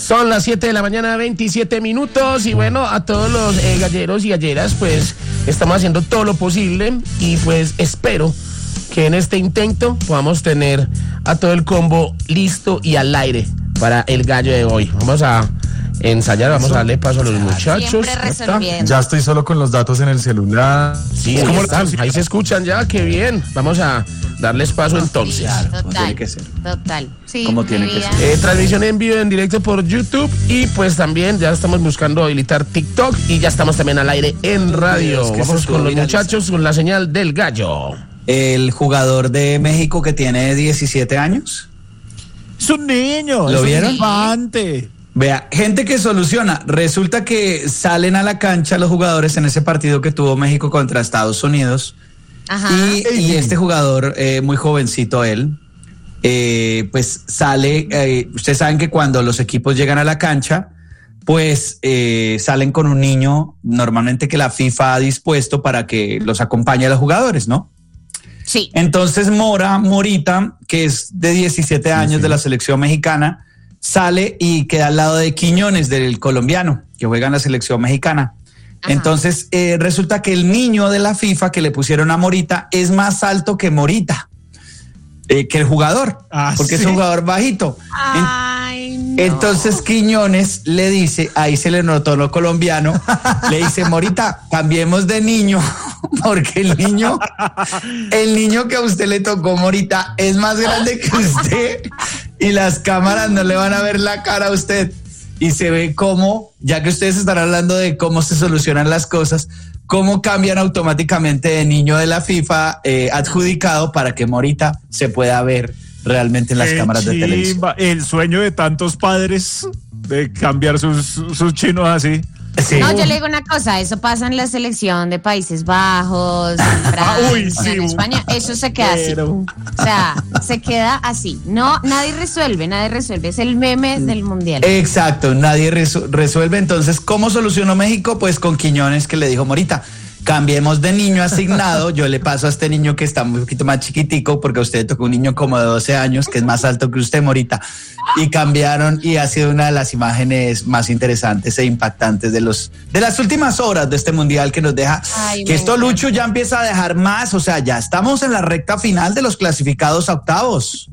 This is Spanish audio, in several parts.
Son las 7 de la mañana, 27 minutos. Y bueno, a todos los galleros y galleras, pues estamos haciendo todo lo posible. Y pues espero que en este intento podamos tener a todo el combo listo y al aire para el gallo de hoy. Vamos a ensayar, vamos a darle paso a los muchachos. Ya estoy solo con los datos en el celular. Sí, ahí se escuchan ya, qué bien. Vamos a darles paso entonces. Total, tiene que ser. Total. Sí, como tiene que ser. Transmisión en vivo, en directo por YouTube. Y pues también ya estamos buscando habilitar TikTok. Y ya estamos también al aire en radio. Vamos con los muchachos con la señal del gallo. El jugador de México que tiene 17 años. Es un niño. ¿Lo vieron? Infante. Vea, gente que soluciona. Resulta que salen a la cancha los jugadores en ese partido que tuvo México contra Estados Unidos. Ajá. Y este jugador, muy jovencito él, pues sale, ustedes saben que cuando los equipos llegan a la cancha, pues salen con un niño normalmente que la FIFA ha dispuesto para que los acompañe a los jugadores, ¿no? Sí. Entonces Morita, que es de 17 años de la selección mexicana, sale y queda al lado de Quiñones, del colombiano, que juega en la selección mexicana. Ajá. Entonces resulta que el niño de la FIFA que le pusieron a Morita es más alto que Morita, que el jugador, porque ¿sí? Es un jugador bajito. Ay, no. Entonces Quiñones le dice, ahí se le notó lo colombiano, le dice: Morita, cambiemos de niño, porque el niño que a usted le tocó, Morita, es más grande que usted y las cámaras no le van a ver la cara a usted. Y se ve cómo, ya que ustedes están hablando de cómo se solucionan las cosas, cómo cambian automáticamente de niño de la FIFA adjudicado para que Morita se pueda ver realmente en las cámaras de televisión. El sueño de tantos padres de cambiar sus chinos así. Sí. No, yo le digo una cosa, eso pasa en la selección de Países Bajos, en Francia, en España, eso se queda así. O sea, se queda así. No, nadie resuelve, es el meme del mundial. Exacto, nadie resuelve. Entonces, ¿cómo solucionó México? Pues con Quiñones, que le dijo: Morita, cambiemos de niño asignado, yo le paso a este niño que está un poquito más chiquitico, porque a usted tocó un niño como de 12 años, que es más alto que usted, Morita. Y cambiaron, y ha sido una de las imágenes más interesantes e impactantes de las últimas horas de este mundial, que nos deja que esto, Lucho, ya empieza a dejar más. O sea, ya estamos en la recta final de los clasificados a octavos.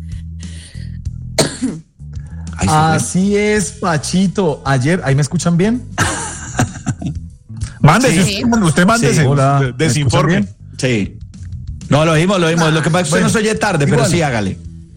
Así es, Pachito. Ayer, ¿ahí me escuchan bien? Mándese, Sí. usted mándese. Sí. Hola, desinforme. Sí. No, lo oímos. Lo que pasa es que usted nos oye tarde, igual. pero sí, hágale.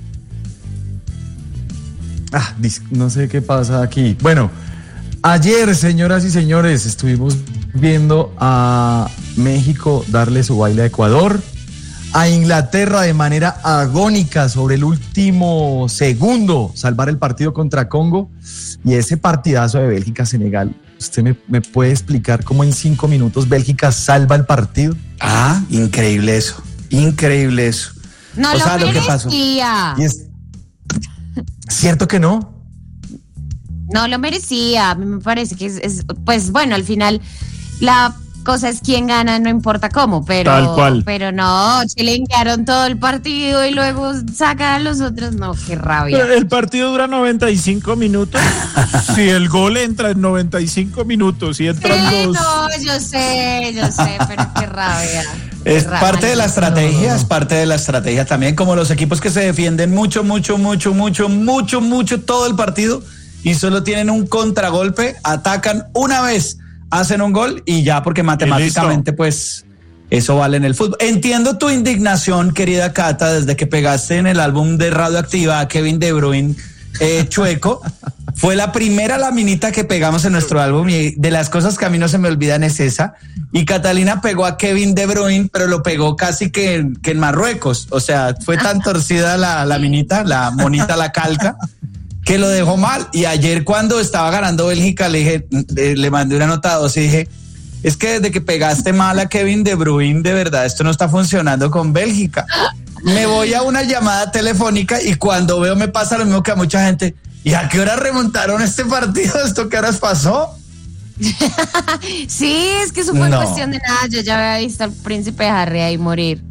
No sé qué pasa aquí. Bueno, ayer, señoras y señores, estuvimos viendo a México darle su baile a Ecuador, a Inglaterra de manera agónica sobre el último segundo salvar el partido contra Congo, y ese partidazo de Bélgica-Senegal. ¿Usted me puede explicar cómo en 5 minutos Bélgica salva el partido? Increíble eso. No o sea, lo que pasó. merecía. Y es cierto que no. No lo merecía. A mí me parece que pues bueno, al final la cosa es quién gana, no importa cómo, pero Tal cual. Pero no, chilenguearon todo el partido y luego sacan a los otros. No, qué rabia. El partido dura 95 minutos. Si el gol entra en 95 minutos y entran dos. No, yo sé, pero qué rabia. Es parte de la estrategia, es parte de la estrategia también, como los equipos que se defienden mucho todo el partido y solo tienen un contragolpe, atacan una vez, hacen un gol y ya, porque matemáticamente pues eso vale en el fútbol. Entiendo tu indignación, querida Cata, desde que pegaste en el álbum de Radioactiva a Kevin De Bruyne chueco. Fue la primera laminita que pegamos en nuestro álbum, y de las cosas que a mí no se me olvidan es esa. Y Catalina pegó a Kevin De Bruyne, pero lo pegó casi que en Marruecos. O sea, fue tan torcida la laminita, la monita, la calca, que lo dejó mal. Y ayer, cuando estaba ganando Bélgica, le mandé una nota 2 y dije: es que desde que pegaste mal a Kevin De Bruyne, de verdad, esto no está funcionando con Bélgica. Me voy a una llamada telefónica y cuando veo me pasa lo mismo que a mucha gente. ¿Y a qué hora remontaron este partido? ¿Esto qué horas pasó? Sí, es que eso fue cuestión de nada. Yo ya había visto al príncipe Harry ahí morir.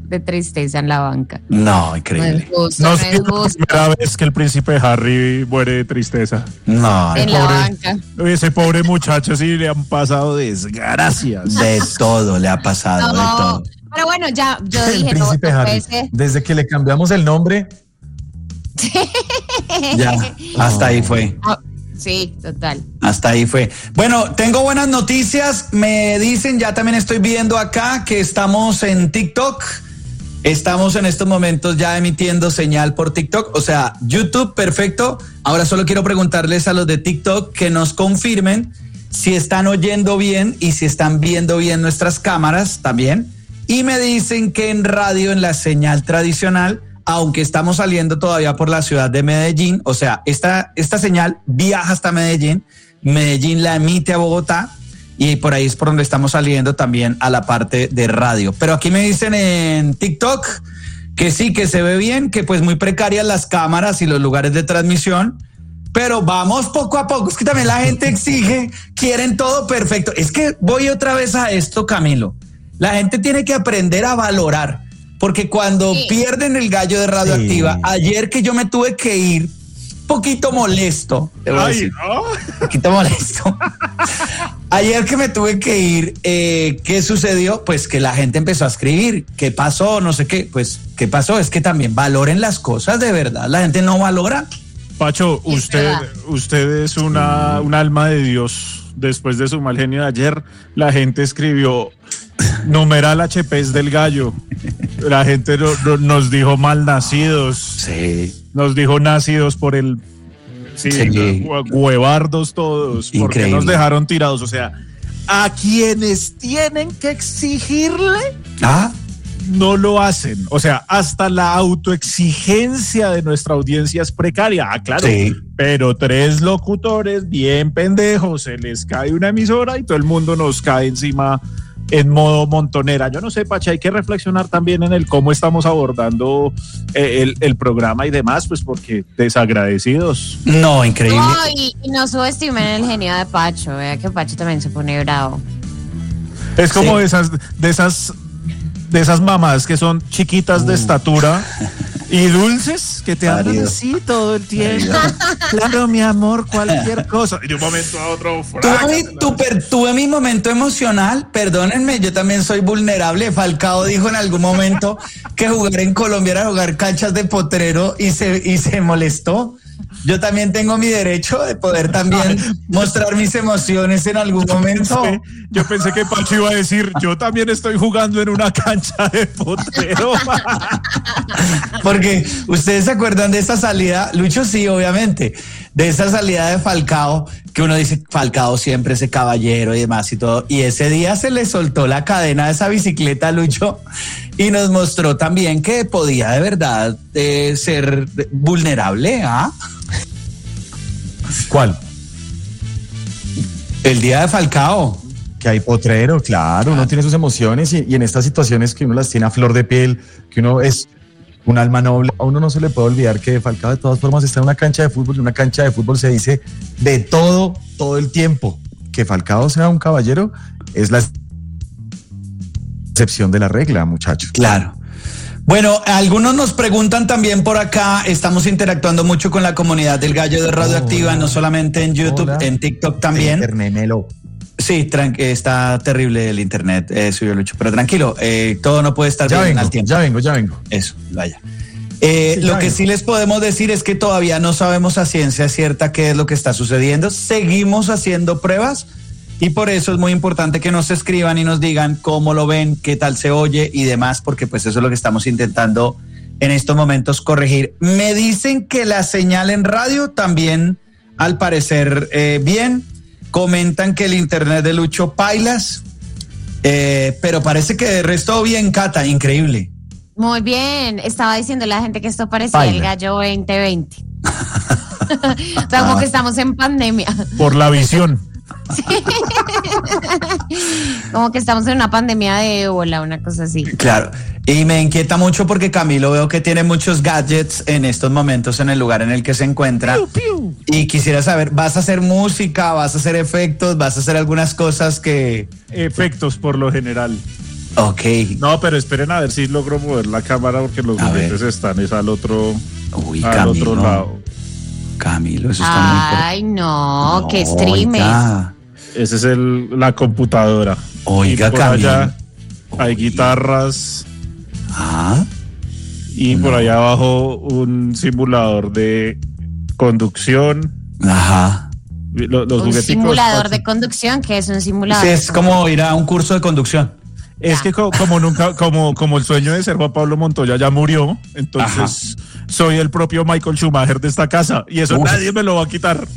de tristeza en la banca. No, increíble. No es la primera vez que el príncipe Harry muere de tristeza. No, en la banca. Ese pobre muchacho sí le han pasado desgracias. De todo le ha pasado, de todo. Pero bueno, ya yo El dije, príncipe Harry. Desde que le cambiamos el nombre. Ya, hasta ahí fue. Sí, total. Hasta ahí fue. Bueno, tengo buenas noticias. Me dicen, ya también estoy viendo acá que estamos en TikTok. Estamos en estos momentos ya emitiendo señal por TikTok. O sea, YouTube, perfecto. Ahora solo quiero preguntarles a los de TikTok que nos confirmen si están oyendo bien y si están viendo bien nuestras cámaras también. Y me dicen que en radio, en la señal tradicional, aunque estamos saliendo todavía por la ciudad de Medellín, o sea, esta señal viaja hasta Medellín, Medellín la emite a Bogotá y por ahí es por donde estamos saliendo también a la parte de radio. Pero aquí me dicen en TikTok que sí, que se ve bien, que pues muy precarias las cámaras y los lugares de transmisión, pero vamos poco a poco, es que también la gente exige, quieren todo perfecto. Es que voy otra vez a esto, Camilo, la gente tiene que aprender a valorar. Porque cuando pierden el gallo de Radioactiva, ayer que yo me tuve que ir, poquito molesto, poquito molesto. Ayer que me tuve que ir, ¿qué sucedió? Pues que la gente empezó a escribir, ¿qué pasó? No sé qué, pues, ¿qué pasó? Es que también valoren las cosas de verdad, la gente no valora. Pacho, usted es un alma de Dios. Después de su mal genio de ayer, la gente escribió numeral HPs del gallo. La gente nos dijo malnacidos. Sí. Nos dijo nacidos por el... Sí. Huevardos todos. Increíble. Porque nos dejaron tirados. O sea, a quienes tienen que exigirle... no lo hacen. O sea, hasta la autoexigencia de nuestra audiencia es precaria. Claro. Sí. Pero 3 locutores bien pendejos, se les cae una emisora y todo el mundo nos cae encima en modo montonera. Yo no sé, Pacha, hay que reflexionar también en el cómo estamos abordando el programa y demás, pues porque desagradecidos. No, increíble. No, y no subestimen el genio de Pacho. Vea que Pacho también se pone bravo. Es como de esas mamás que son chiquitas de estatura y dulces, que te hablan así todo el tiempo. Claro, mi amor, cualquier cosa. Y de un momento a otro... Tuve mi momento emocional, perdónenme, yo también soy vulnerable. Falcao dijo en algún momento que jugar en Colombia era jugar canchas de potrero y se molestó. Yo también tengo mi derecho de poder también mostrar mis emociones en algún momento. Yo pensé que Pacho iba a decir, yo también estoy jugando en una cancha de potrero. Porque ustedes se acuerdan de esa salida, Lucho sí, obviamente, de esa salida de Falcao, que uno dice, Falcao siempre ese caballero y demás y todo. Y ese día se le soltó la cadena de esa bicicleta a Lucho y nos mostró también que podía de verdad ser vulnerable, ¿ah? ¿Cuál? El día de Falcao. Que hay potrero, claro, uno tiene sus emociones y en estas situaciones que uno las tiene a flor de piel, que uno es un alma noble, a uno no se le puede olvidar que Falcao de todas formas está en una cancha de fútbol, y una cancha de fútbol se dice de todo el tiempo. Que Falcao sea un caballero es la excepción de la regla, muchachos. Claro. Bueno, algunos nos preguntan también por acá, estamos interactuando mucho con la comunidad del Gallo de Radioactiva, no solamente en YouTube, en TikTok también. Internemelo. Sí, está terrible el internet, suyo Lucho, pero tranquilo, todo no puede estar bien al tiempo. Ya vengo. Eso, vaya. Lo que sí les podemos decir es que todavía no sabemos a ciencia cierta qué es lo que está sucediendo. Seguimos haciendo pruebas y por eso es muy importante que nos escriban y nos digan cómo lo ven, qué tal se oye y demás, porque pues eso es lo que estamos intentando en estos momentos corregir. Me dicen que la señal en radio también, al parecer, bien. Comentan que el internet de Lucho pailas, pero parece que de resto bien, Cata, increíble. Muy bien, estaba diciendo la gente que esto parecía el Gallo 2020. O sea, como que estamos en pandemia. Por la visión. Sí. Como que estamos en una pandemia de ébola, una cosa así. Claro, y me inquieta mucho porque Camilo veo que tiene muchos gadgets en estos momentos en el lugar en el que se encuentra. Piu, piu. Y quisiera saber, ¿vas a hacer música, vas a hacer efectos, vas a hacer algunas cosas que... Efectos por lo general. Ok. No, pero esperen a ver si logro mover la cámara porque los juguetes están al otro lado. Camilo, eso está muy importante. Ay, no, qué streamer. Ese es la computadora. Oiga, y por Camilo. allá hay guitarras. Ah. Y por allá abajo un simulador de conducción. Ajá. Los Un jugueticos. simulador de conducción, que es un simulador. Sí, es como ir a un curso de conducción. Es que como nunca, como el sueño de ser Juan Pablo Montoya ya murió, entonces soy el propio Michael Schumacher de esta casa y eso nadie me lo va a quitar.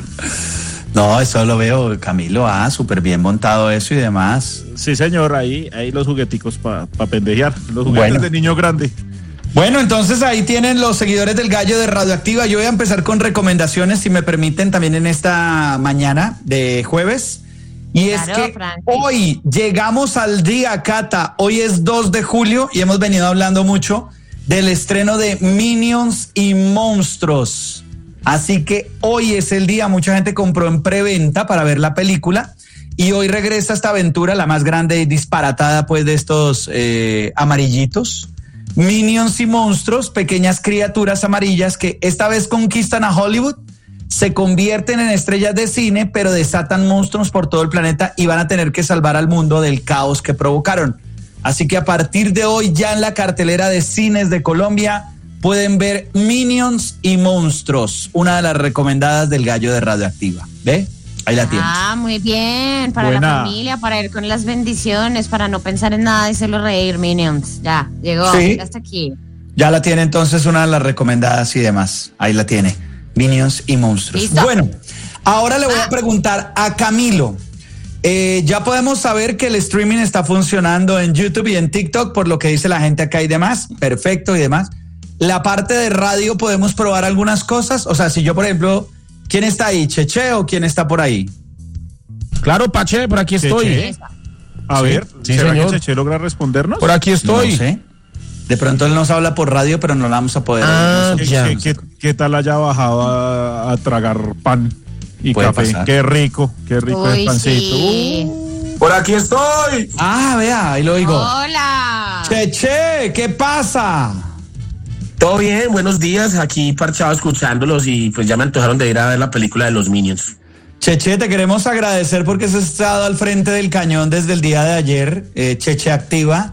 No, eso lo veo, Camilo, súper bien montado eso y demás. Sí, señor, ahí los jugueticos para pendejear, los juguetes de niño grande. Bueno, entonces ahí tienen los seguidores del Gallo de Radioactiva. Yo voy a empezar con recomendaciones, si me permiten, también en esta mañana de jueves. Y claro, es que Frankie, hoy llegamos al día, Cata. Hoy es 2 de julio y hemos venido hablando mucho del estreno de Minions y Monstruos. Así que hoy es el día. Mucha gente compró en preventa para ver la película. Y hoy regresa esta aventura, la más grande y disparatada pues de estos amarillitos. Minions y Monstruos, pequeñas criaturas amarillas que esta vez conquistan a Hollywood, se convierten en estrellas de cine, pero desatan monstruos por todo el planeta y van a tener que salvar al mundo del caos que provocaron. Así que a partir de hoy, ya en la cartelera de cines de Colombia, pueden ver Minions y Monstruos, una de las recomendadas del Gallo de Radioactiva. ¿Ve? Ahí la tienes. Muy bien, para la familia, para ir con las bendiciones, para no pensar en nada y solo reír, Minions. Ya, llegó, sí, hasta aquí. Ya la tiene entonces, una de las recomendadas y demás. Ahí la tiene, Minions y Monstruos. ¿Listo? Bueno, ahora le voy a preguntar a Camilo. Ya podemos saber que el streaming está funcionando en YouTube y en TikTok, por lo que dice la gente acá y demás. Perfecto y demás. La parte de radio, ¿podemos probar algunas cosas? O sea, si yo, por ejemplo... ¿Quién está ahí? ¿Cheche o quién está por ahí? Claro, Pache, por aquí estoy. ¿Cheche? A ver, sí, ¿será señor. que Cheche logra respondernos? Por aquí estoy. No sé. De pronto él nos habla por radio, pero no la vamos a poder. ¿Qué tal haya bajado a tragar pan y café? Pasar. Qué rico el pancito. Sí. Por aquí estoy. Vea, ahí lo oigo. Hola. Cheche, ¿qué pasa? Todo bien, buenos días, aquí parchado escuchándolos y pues ya me antojaron de ir a ver la película de los Minions. Cheche, te queremos agradecer porque has estado al frente del cañón desde el día de ayer, Cheche Activa,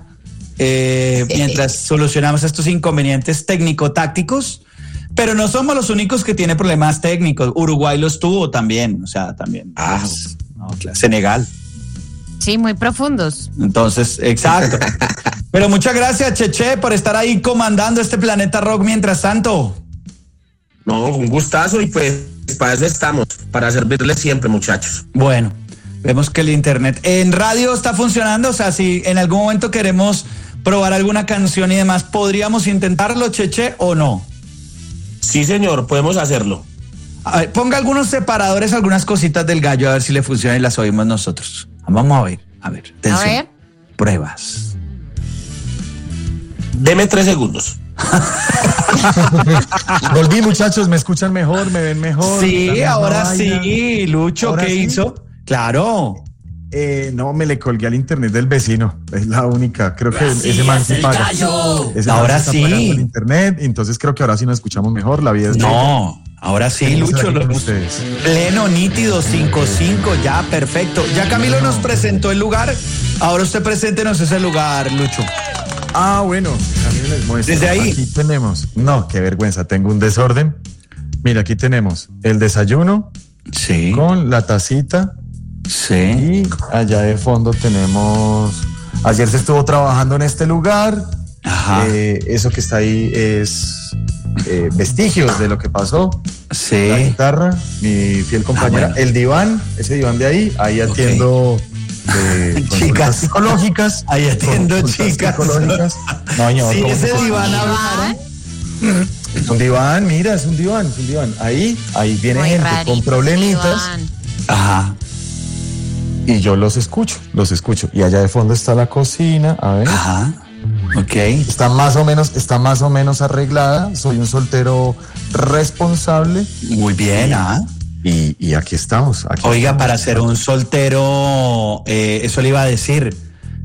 mientras solucionamos estos inconvenientes técnico-tácticos, pero no somos los únicos que tienen problemas técnicos. Uruguay los tuvo también, o sea, también. Claro. Senegal. Sí, muy profundos. Entonces, exacto. Pero muchas gracias, Cheche, por estar ahí comandando este Planeta Rock mientras tanto. No, un gustazo y pues para eso estamos, para servirles siempre, muchachos. Bueno, vemos que el internet en radio está funcionando, o sea, si en algún momento queremos probar alguna canción y demás, ¿podríamos intentarlo, Cheche, o no? Sí, señor, podemos hacerlo. A ver, ponga algunos separadores, algunas cositas del Gallo, a ver si le funciona y las oímos nosotros. Vamos a ver, atención. A ver. Pruebas. Deme 3 segundos. Volví, muchachos, ¿me escuchan mejor? ¿Me ven mejor? Sí, ahora sí, Lucho, ¿Ahora ¿qué sí? hizo? Claro. No, me le colgué al internet del vecino. Es la única. Creo que ese man se paga. Ese man Ahora se está sí. pagando el internet, entonces creo que ahora sí nos escuchamos mejor. La vida es No, ahora sí, Queremos Lucho, estar aquí lo con ustedes. pleno, nítido, 5-5, ya, perfecto. Ya Camilo nos presentó el lugar, ahora usted preséntenos ese lugar, Lucho. Bueno, Camilo les muestro. Desde ahí. Aquí tenemos. No, qué vergüenza, tengo un desorden. Mira, aquí tenemos el desayuno Sí, con la tacita. sí. Y allá de fondo tenemos. Ayer se estuvo trabajando en este lugar. Ajá. Eso que está ahí es vestigios de lo que pasó. La Sí. guitarra, mi fiel compañera. bueno. El diván, ese diván de ahí atiendo Chicas. consultas psicológicas. Ahí atiendo Consultas chicas. psicológicas. No, señor, Sí, ¿cómo ese se- diván hablara. Es un diván, mira, es un diván. Ahí viene Muy gente rarito, con problemitas. Iván. Ajá, Y yo los escucho. Y allá de fondo está la cocina, a ver. ajá. Ok. Está más o menos arreglada. Soy un soltero responsable. Muy bien, Y aquí estamos. Oiga, para ser un soltero, eso le iba a decir.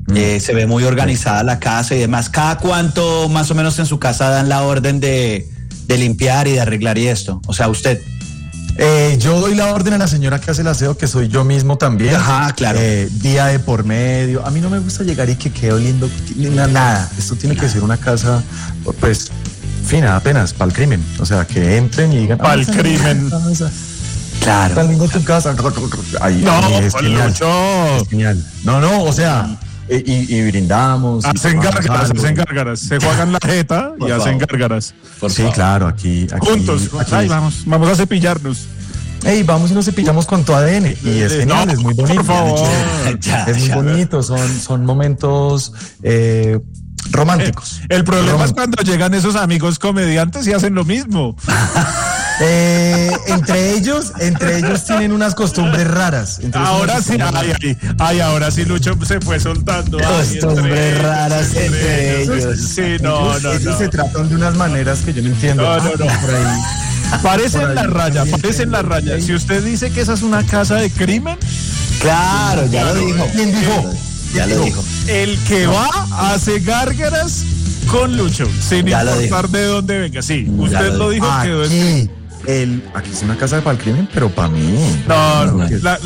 Se ve muy organizada la casa y demás. ¿Cada cuánto más o menos en su casa dan la orden de limpiar y de arreglar y esto? O sea, usted... Yo doy la orden a la señora que hace el aseo, que soy yo mismo también. Ajá, claro. Día de por medio. A mí no me gusta llegar y que quede oliendo nada. Esto tiene que ser una casa, pues, fina, apenas, para el crimen. O sea, que entren y digan... Para el crimen. Claro. Tan lindo tu casa. Ay, No, es genial. Lucho. Es genial. No, o sea... Y brindamos. Hacen gárgaras. Se juegan la jeta y hacen gárgaras. Sí, claro, aquí. Juntos. Aquí. Ay, vamos a cepillarnos. Ey, vamos y nos cepillamos con tu ADN. Y es genial, es muy bonito. Por favor. Es muy bonito, son momentos románticos. El problema es cuando llegan esos amigos comediantes y hacen lo mismo. Entre ellos tienen unas costumbres raras. Ahora sí, Lucho se fue soltando. Costumbres raras entre ellos. Sí, no. Ellos se tratan de unas maneras que yo no entiendo. No. Por ahí. Parecen la raya. Si usted dice que esa es una casa de crimen. Claro, ya lo dijo. ¿Quién dijo? Ya lo dijo. El que va hace gárgaras con Lucho, sin importar de dónde venga. Sí, usted lo dijo. Aquí es una casa para el crimen, pero para mí. No.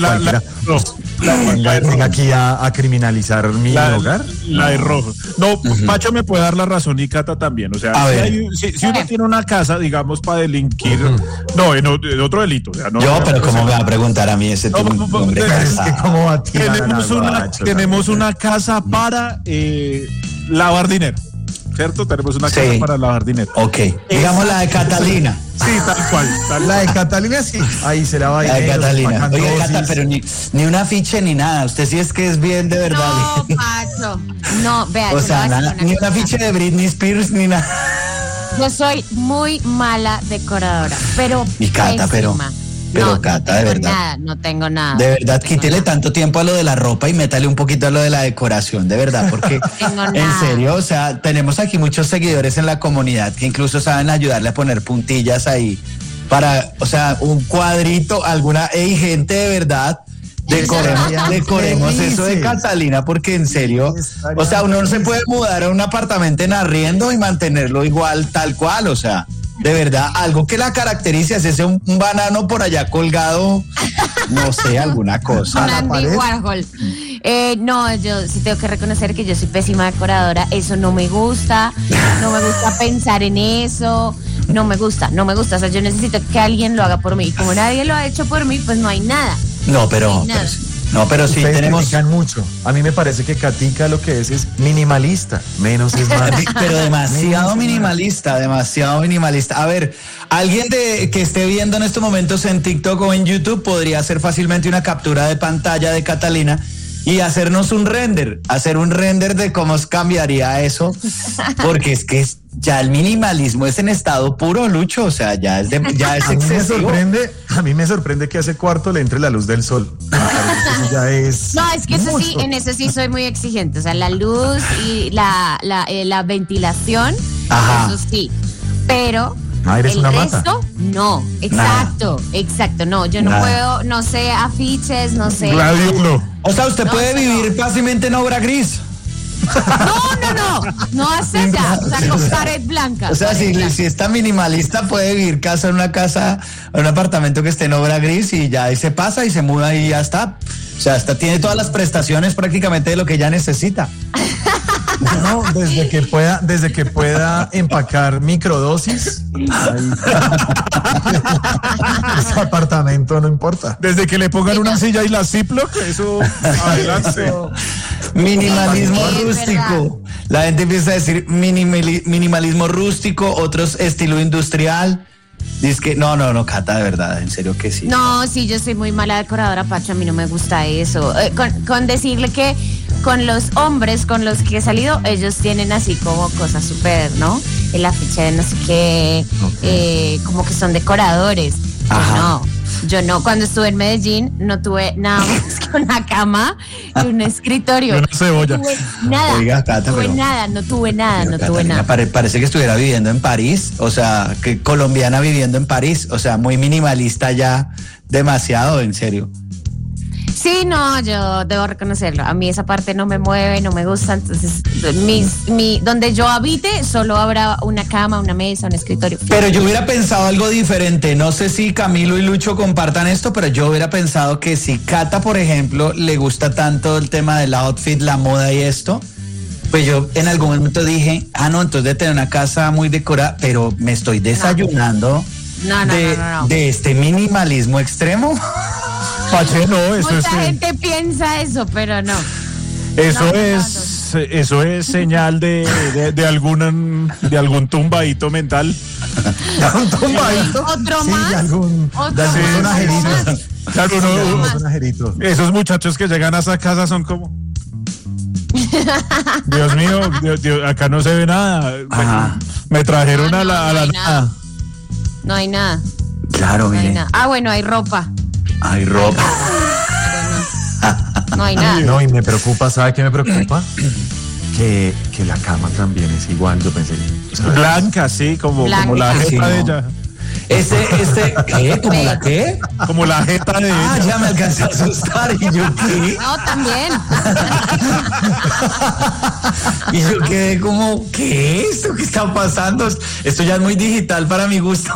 Venga aquí a criminalizar mi hogar. La de rojo. No, Pacho me puede dar la razón y Cata también. O sea, si uno tiene una casa, digamos, para delinquir, no, en otro delito. O sea, pero ¿cómo me va a preguntar a mí ese tipo? ¿Cómo va a tirar tenemos una casa para lavar dinero. ¿Cierto? Tenemos una casa para lavar dinero. Ok. Digamos la de Catalina. Sí, tal cual. La de Catalina, sí. Ahí se la va a ir. La de Catalina. Oiga, Cata, pero ni un afiche ni nada. Usted sí es que es bien de verdad. No, Pacho. No, vea. O sea, nada, ni un afiche de Britney Spears ni nada. Yo soy muy mala decoradora, pero y Cata, pésima. Pero Cata, de verdad. No tengo nada. De verdad, quítele tanto tiempo a lo de la ropa y métale un poquito a lo de la decoración, de verdad, porque en serio, o sea, tenemos aquí muchos seguidores en la comunidad que incluso saben ayudarle a poner puntillas ahí para, o sea, un cuadrito, gente de verdad. Decoremos eso de Catalina, porque en serio, o sea, uno no se puede mudar a un apartamento en arriendo y mantenerlo igual, tal cual, o sea. De verdad, algo que la caracteriza es ese un banano por allá colgado, no sé, alguna cosa. Un Andy Warhol. No, yo sí tengo que reconocer que yo soy pésima decoradora. Eso no me gusta pensar en eso. No me gusta. O sea, yo necesito que alguien lo haga por mí. Como nadie lo ha hecho por mí, pues no hay nada. Pero sí tenemos mucho. A mí me parece que Katica lo que es minimalista, menos es más. Pero demasiado minimalista. A ver, alguien que esté viendo en estos momentos en TikTok o en YouTube podría hacer fácilmente una captura de pantalla de Catalina y hacer un render de cómo cambiaría eso, porque es que ya el minimalismo es en estado puro, Lucho, o sea, ya es excesivo. A mí me sorprende que a ese cuarto le entre la luz del sol. No, es que eso sí, en ese sí soy muy exigente, o sea, la luz y la ventilación, eso sí, pero eres una resto, mata. No, exacto, no, yo no puedo, no sé afiches, no sé. O sea, usted puede vivir fácilmente en obra gris. No hace ya, o sea, con pared blanca. O sea, si está minimalista puede vivir en un apartamento que esté en obra gris y ya ahí se pasa y se muda y ya está. O sea, tiene todas las prestaciones prácticamente de lo que ella necesita. No, desde que pueda empacar microdosis, ese apartamento no importa. Desde que le pongan una silla y la Ziploc, eso adelante. Minimalismo rústico. La gente empieza a decir minimalismo rústico, otros estilo industrial. Dice que no, Cata, de verdad, en serio que sí. No, sí, yo soy muy mala decoradora, Pacho, a mí no me gusta eso. Con decirle que con los hombres con los que he salido, ellos tienen así como cosas súper, ¿no? El afiche de no sé qué, como que son decoradores. Yo no. Cuando estuve en Medellín no tuve nada más que una cama y un escritorio. Una cebolla. No tuve nada. Oiga, Cata, no tuve nada. Parece que estuviera viviendo en París, o sea, que colombiana viviendo en París, o sea, muy minimalista ya, demasiado, en serio. Sí, no, yo debo reconocerlo. A mí esa parte no me mueve, no me gusta. Entonces, donde yo habite, solo habrá una cama, una mesa, un escritorio. Pero yo hubiera pensado algo diferente. No sé si Camilo y Lucho compartan esto, pero yo hubiera pensado que si Cata, por ejemplo, le gusta tanto el tema del outfit, la moda y esto, pues yo en algún momento dije, no, entonces de tener una casa muy decorada, pero me estoy desayunando de este minimalismo extremo. Pache, no, eso Mucha gente piensa eso, pero no. Eso es señal de algún tumbadito mental. ¿Un tumbadito? ¿Otro sí, más? De algún sonajerito. Esos muchachos que llegan a esa casa son como... Dios mío, Dios, acá no se ve nada. Me trajeron a la nada. No hay nada. Claro, no hay nada. Bueno, hay ropa. Hay ropa. No hay nada. No, y me preocupa, ¿sabe qué me preocupa? Que la cama también es igual, yo pensé. Blanca, sí, como la jeta de ella. ¿Qué? ¿Cómo la qué? Como la jeta de ella. Ya me alcancé a asustar y yo qué. No, también. Y yo quedé como, ¿qué es esto que está pasando? Esto ya es muy digital para mi gusto.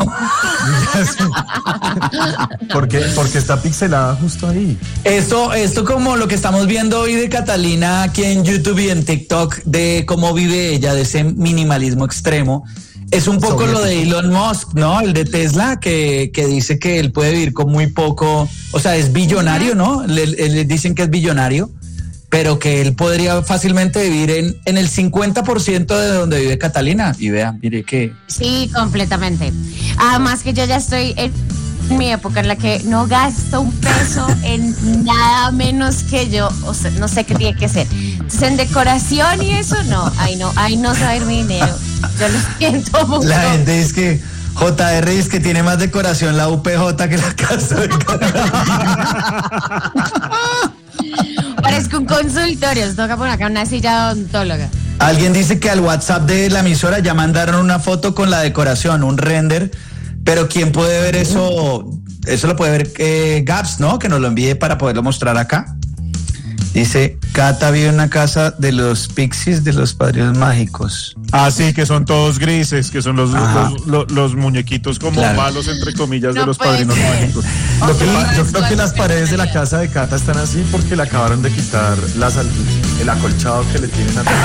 Porque está pixelada justo ahí. Esto como lo que estamos viendo hoy de Catalina aquí en YouTube y en TikTok, de cómo vive ella, de ese minimalismo extremo. Es un poco lo de Elon Musk, ¿no? El de Tesla, que dice que él puede vivir con muy poco, o sea, es billonario, ¿no? Le dicen que es billonario, pero que él podría fácilmente vivir en el 50% de donde vive Catalina. Y vean, mire que... Sí, completamente. Además que yo ya estoy en mi época en la que no gasto un peso en nada menos que yo, o sea, no sé qué tiene que ser. Entonces, en decoración y eso, ahí no se va a ir mi dinero. Yo lo siento mucho. La gente dice que JR es que tiene más decoración la UPJ que la casa de Parezco un consultorio, se toca poner acá una silla odontóloga. Alguien dice que al WhatsApp de la emisora ya mandaron una foto con la decoración, un render, pero ¿quién puede ver eso? Eso lo puede ver Gaps, ¿no? Que nos lo envíe para poderlo mostrar acá. Dice, Cata vive en una casa de los pixies de los Padrinos Mágicos. Sí, que son todos grises, que son los muñequitos como malos, entre comillas, de los Padrinos Mágicos. Yo creo que las paredes de la casa de Cata están así porque le acabaron de quitar el acolchado que le tienen atrás.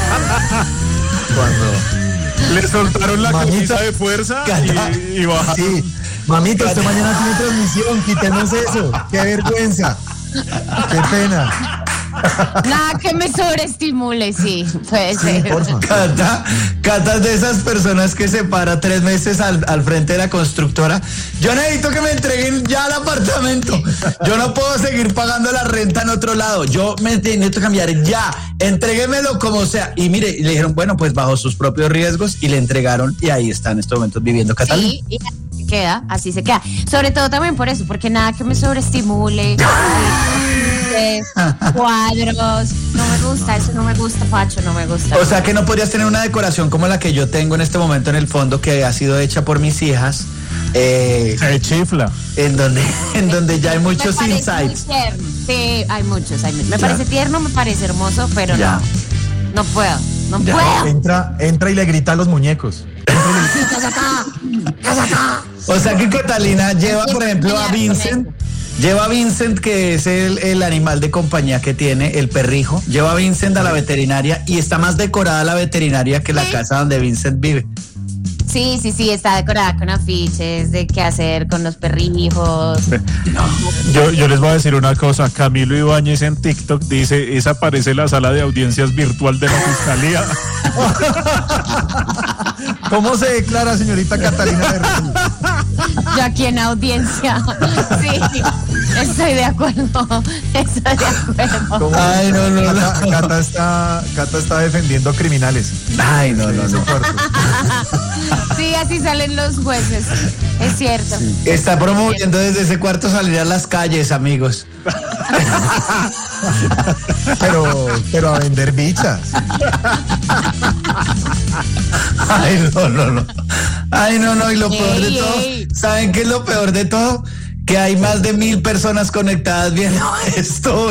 Cuando le soltaron la camisa de fuerza y bajaron. Sí, mamita, usted mañana tiene transmisión, quítenos eso. Qué vergüenza. Qué pena. Nada que me sobreestimule, sí, puede ser. Cata es de esas personas que se para 3 meses al frente de la constructora. Yo necesito que me entreguen ya el apartamento. Yo no puedo seguir pagando la renta en otro lado. Yo me necesito cambiar ya. Entréguemelo como sea. Y mire, le dijeron, bueno, pues bajo sus propios riesgos, y le entregaron, y ahí está en estos momentos viviendo Catalina. Sí, y así se queda. Sobre todo también por eso, porque nada que me sobreestimule. Cuadros, no me gusta, eso no me gusta, Pacho, no me gusta. O sea que no podrías tener una decoración como la que yo tengo en este momento en el fondo, que ha sido hecha por mis hijas. Se chifla. En donde ya hay muchos insights. Sí, hay muchos. Me parece tierno, me parece hermoso, pero no puedo. Entra y le grita a los muñecos. O sea que Catalina lleva, por ejemplo, a Vincent. Lleva a Vincent, que es el animal de compañía que tiene, el perrijo. Lleva a Vincent a la veterinaria y está más decorada la veterinaria que la casa donde Vincent vive. Sí, está decorada con afiches de qué hacer con los perrijos. Yo les voy a decir una cosa. Camilo Ibáñez en TikTok dice, esa parece la sala de audiencias virtual de la fiscalía. ¿Cómo se declara, señorita Catalina de Rey? Yo aquí en audiencia. Sí, estoy de acuerdo. Ay, no. Cata está defendiendo criminales. Ay, no. Sí, así salen los jueces. Es cierto. Sí. Está promoviendo desde ese cuarto salir a las calles, amigos. Pero a vender bichas. Ay, no. Ay, no. Y lo peor de todo, ¿saben qué es lo peor de todo? que hay más de 1.000 personas conectadas viendo esto.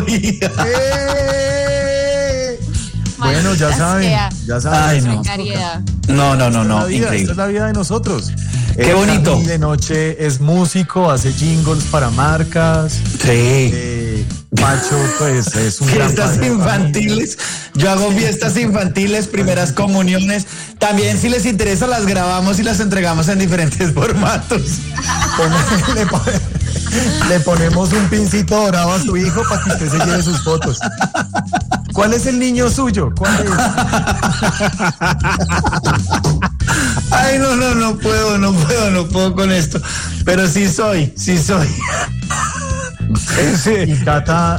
Bueno, ya saben. Ay, no. No, Esta es la vida de nosotros. Qué bonito. De noche es músico, hace jingles para marcas. Sí. Pacho, pues es un fiestas gran infantiles. Yo hago fiestas infantiles, primeras comuniones. También, si les interesa, las grabamos y las entregamos en diferentes formatos. Le ponemos un pincito dorado a su hijo para que usted se lleve sus fotos. ¿Cuál es el niño suyo? ¿Cuál es? Ay, no puedo con esto. Pero sí soy. Cata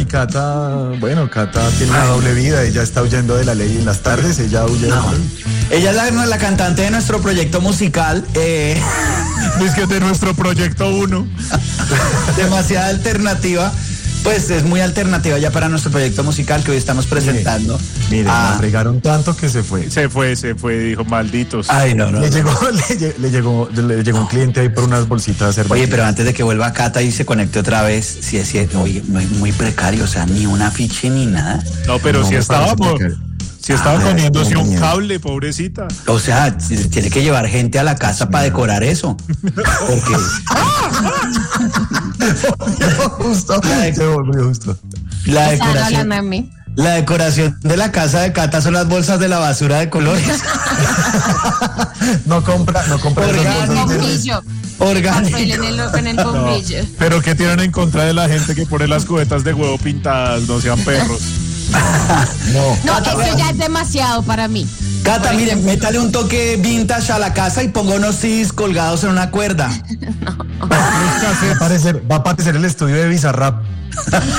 tiene una doble vida. Ella está huyendo de la ley en las tardes, ella huye de la ley. Ella es la cantante de nuestro proyecto musical. Es que de nuestro proyecto 1. Demasiada alternativa. Pues es muy alternativa ya para nuestro proyecto musical que hoy estamos presentando. Mire, la regaron tanto que se fue. Se fue, dijo, malditos. Ay, no. Le llegó un cliente ahí por unas bolsitas de cerveza. Oye, pero antes de que vuelva Cata y se conecte otra vez, sí es cierto, oye, muy precario, o sea, ni un afiche ni nada. No, pero si estaba poniéndose un cable, pobrecita. O sea, tiene que llevar gente a la casa para decorar eso. Porque se volvió justo. La decoración de la casa de Cata son las bolsas de la basura de colores. No compra orgánico. En el bombillo. Pero ¿qué tienen en contra de la gente que pone las cubetas de huevo pintadas? No sean perros. No, eso ya es demasiado para mí. Cata, miren, métale un toque vintage a la casa y ponga unos CDs colgados en una cuerda. Va a aparecer el estudio de Bizarrap.